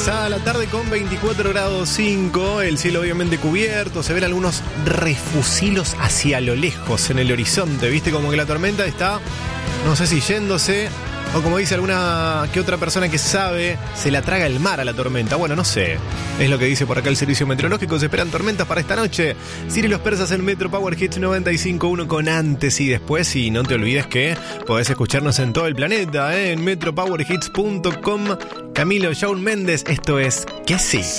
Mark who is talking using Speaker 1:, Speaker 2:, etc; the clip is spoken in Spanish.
Speaker 1: Pasada la tarde con 24 grados 5, el cielo obviamente cubierto, se ven algunos refusilos hacia lo lejos en el horizonte, viste como que la tormenta está, no sé si yéndose, o como dice alguna que otra persona que sabe, se la traga el mar a la tormenta. Bueno, no sé, es lo que dice por acá el servicio meteorológico. Se esperan tormentas para esta noche. Siri y los persas en Metro Power Hits 95.1 con antes y después. Y no te olvides que podés escucharnos en todo el planeta, en metropowerhits.com. Camilo, Shawn Mendes, esto es Que Sí.